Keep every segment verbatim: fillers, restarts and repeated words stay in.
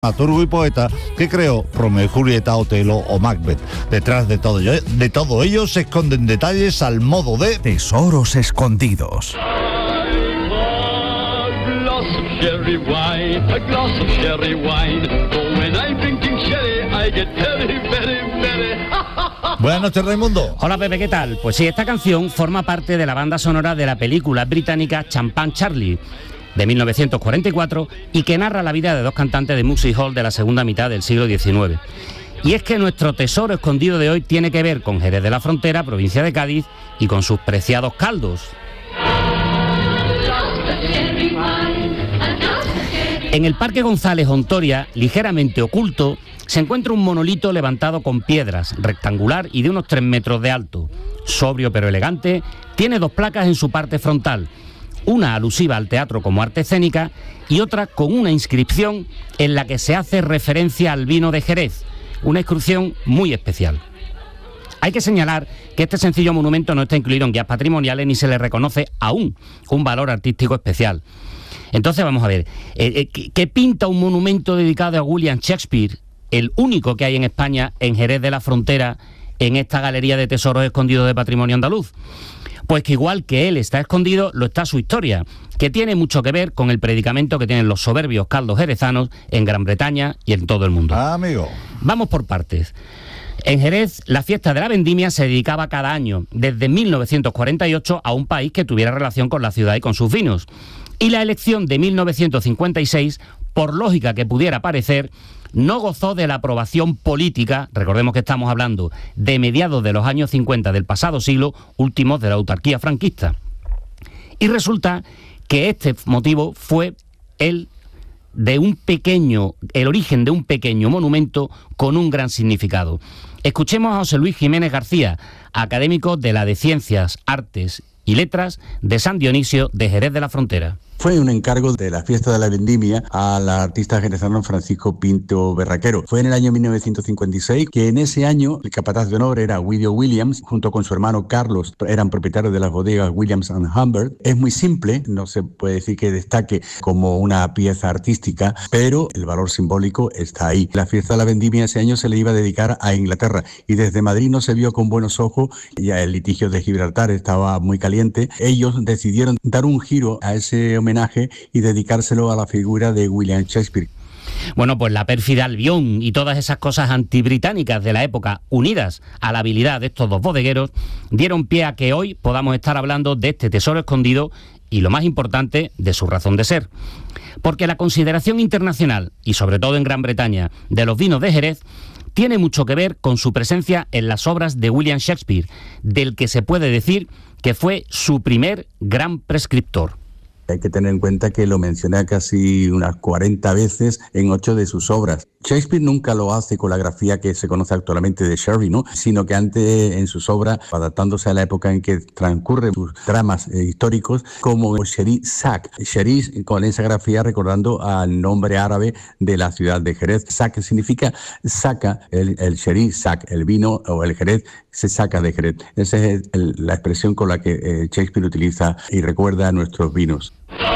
dramaturgo y poeta que creó Romeo y Julieta, Otelo o Macbeth. Detrás de todo ello, de todo ello se esconden detalles al modo de tesoros escondidos. Buenas noches, Raimundo. Hola, Pepe, ¿qué tal? Pues sí, esta canción forma parte de la banda sonora de la película británica Champagne Charlie, de mil novecientos cuarenta y cuatro, y que narra la vida de dos cantantes de music hall de la segunda mitad del siglo diecinueve. Y es que nuestro tesoro escondido de hoy tiene que ver con Jerez de la Frontera, provincia de Cádiz, y con sus preciados caldos. En el Parque González Ontoria, ligeramente oculto, se encuentra un monolito levantado con piedras, rectangular y de unos tres metros de alto. Sobrio pero elegante, tiene dos placas en su parte frontal, una alusiva al teatro como arte escénica y otra con una inscripción en la que se hace referencia al vino de Jerez, una inscripción muy especial. Hay que señalar que este sencillo monumento no está incluido en guías patrimoniales ni se le reconoce aún un valor artístico especial. Entonces vamos a ver, eh, eh, ¿qué pinta un monumento dedicado a William Shakespeare, el único que hay en España, en Jerez de la Frontera, en esta galería de tesoros escondidos de patrimonio andaluz? Pues que igual que él está escondido, lo está su historia, que tiene mucho que ver con el predicamento que tienen los soberbios caldos jerezanos en Gran Bretaña y en todo el mundo. Ah, amigo. Vamos por partes. En Jerez, la fiesta de la vendimia se dedicaba cada año, desde mil novecientos cuarenta y ocho, a un país que tuviera relación con la ciudad y con sus vinos. Y la elección de mil novecientos cincuenta y seis, por lógica que pudiera parecer, no gozó de la aprobación política, recordemos que estamos hablando de mediados de los años cincuenta del pasado siglo, últimos de la autarquía franquista. Y resulta que este motivo fue el de un pequeño, el origen de un pequeño monumento con un gran significado. Escuchemos a José Luis Jiménez García, académico de la de Ciencias, Artes y Letras de San Dionisio de Jerez de la Frontera. Fue un encargo de la fiesta de la vendimia al artista jerezano Francisco Pinto Berraquero. Fue en el año mil novecientos cincuenta y seis que en ese año el capataz de honor era Guido Williams, junto con su hermano Carlos, eran propietarios de las bodegas Williams and Humbert. Es muy simple, no se puede decir que destaque como una pieza artística, pero el valor simbólico está ahí. La fiesta de la vendimia ese año se le iba a dedicar a Inglaterra y desde Madrid no se vio con buenos ojos, ya el litigio de Gibraltar estaba muy caliente. Ellos decidieron dar un giro a ese homenaje y dedicárselo a la figura de William Shakespeare. Bueno, pues la pérfida Albión y todas esas cosas antibritánicas de la época, unidas a la habilidad de estos dos bodegueros, dieron pie a que hoy podamos estar hablando de este tesoro escondido y, lo más importante, de su razón de ser. Porque la consideración internacional, y sobre todo en Gran Bretaña, de los vinos de Jerez, tiene mucho que ver con su presencia en las obras de William Shakespeare, del que se puede decir que fue su primer gran prescriptor. Hay que tener en cuenta que lo menciona casi unas cuarenta veces en ocho de sus obras. Shakespeare nunca lo hace con la grafía que se conoce actualmente de Shelley, ¿no? Sino que antes en sus obras, adaptándose a la época en que transcurren sus dramas eh, históricos, como Sherí-Sac. Sherí con esa grafía recordando al nombre árabe de la ciudad de Jerez. Sac significa saca, el, el Sherí-Sac, el vino o el Jerez se saca de Jerez. Esa es el, la expresión con la que eh, Shakespeare utiliza y recuerda a nuestros vinos.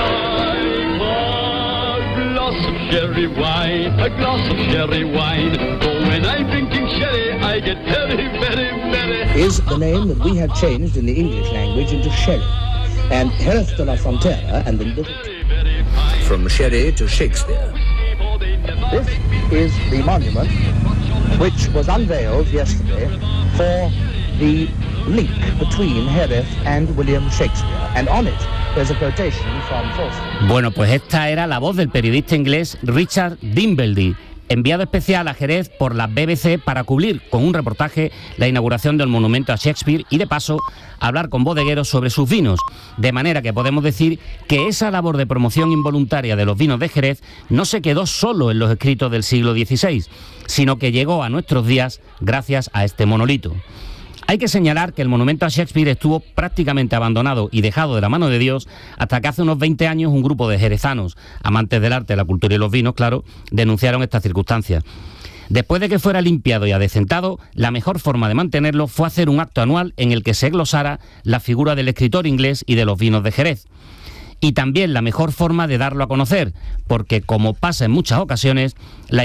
Sherry wine, a glass of sherry wine. For when I'm drinking sherry, I get very, very, very. Is the name that we have changed in the English language into Sherry, and Jerez de la Frontera, and the little from Sherry to Shakespeare. This is the monument which was unveiled yesterday for the link between Jerez and William Shakespeare, and on it there's a quotation from Falstaff. Bueno, pues esta era la voz del periodista inglés Richard Dimbleby, enviado especial a Jerez por la B B C para cubrir con un reportaje la inauguración del monumento a Shakespeare y de paso hablar con bodegueros sobre sus vinos, de manera que podemos decir que esa labor de promoción involuntaria de los vinos de Jerez no se quedó solo en los escritos del siglo dieciséis, sino que llegó a nuestros días gracias a este monolito. Hay que señalar que el monumento a Shakespeare estuvo prácticamente abandonado y dejado de la mano de Dios hasta que hace unos veinte años un grupo de jerezanos, amantes del arte, la cultura y los vinos, claro, denunciaron estas circunstancias. Después de que fuera limpiado y adecentado, la mejor forma de mantenerlo fue hacer un acto anual en el que se glosara la figura del escritor inglés y de los vinos de Jerez. y también la mejor forma de darlo a conocer, porque como pasa en muchas ocasiones, la